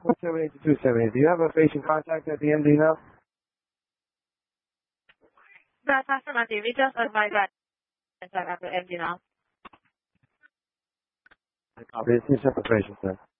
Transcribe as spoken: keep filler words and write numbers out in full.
one seven eight to two seven eight. Do you have a patient contact at the M D now? That's affirmative. We just advised that at the M D now. Copy. It's a separate patient, sir.